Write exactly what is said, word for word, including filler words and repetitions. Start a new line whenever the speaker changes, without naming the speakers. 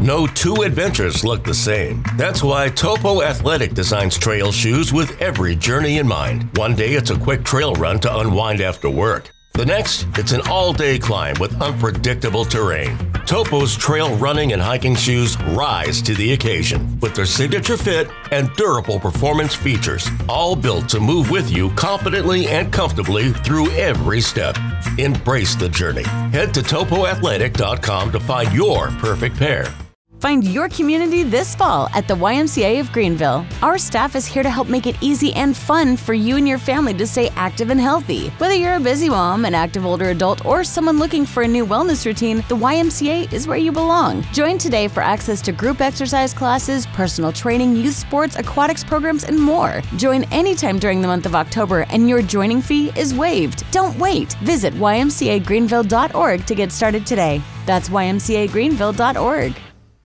No two adventures look the same. That's why Topo Athletic designs trail shoes with every journey in mind. One day it's a quick trail run to unwind after work. The next, it's an all-day climb with unpredictable terrain. Topo's trail running and hiking shoes rise to the occasion with their signature fit and durable performance features, all built to move with you confidently and comfortably through every step. Embrace the journey. Head to topo athletic dot com to find your perfect pair.
Find your community this fall at the Y M C A of Greenville. Our staff is here to help make it easy and fun for you and your family to stay active and healthy. Whether you're a busy mom, an active older adult, or someone looking for a new wellness routine, the Y M C A is where you belong. Join today for access to group exercise classes, personal training, youth sports, aquatics programs, and more. Join anytime during the month of October and your joining fee is waived. Don't wait. Visit y m c a greenville dot org to get started today. That's y m c a greenville dot org.